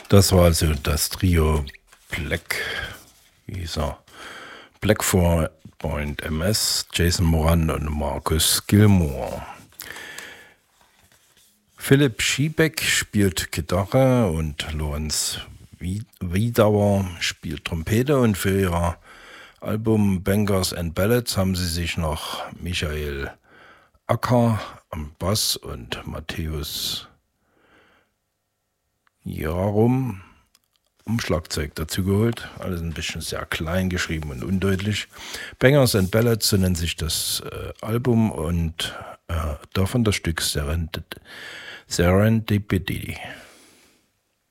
Das war also das Trio Black, wie hieß er? Black 4 MS, Jason Moran und Marcus Gilmore. Philipp Schiebeck spielt Gitarre und Lorenz Wiedauer spielt Trompete, und für ihr Album Bangers and Ballads haben sie sich noch Michael Acker am Bass und Matthäus Jarum am Schlagzeug dazu geholt. Alles ein bisschen sehr klein geschrieben und undeutlich. Bangers and Ballads, so nennt sich das Album, und davon das Stück Serendipity.